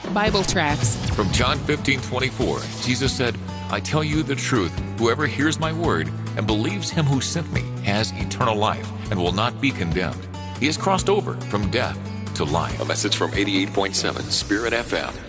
Bible tracts. From John 15:24, Jesus said, I tell you the truth, whoever hears my word and believes him who sent me has eternal life and will not be condemned. He has crossed over from death to life. A message from 88.7 Spirit FM.